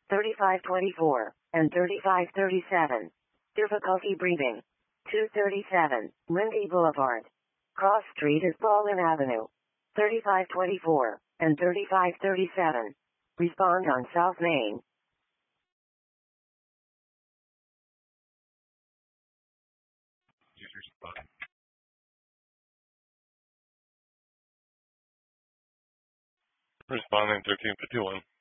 3524, and 3537. Difficulty breathing. 237, Lindy Boulevard. Cross Street is Baldwin Avenue. 3524, and 3537. Respond on South Main. Responding 1351.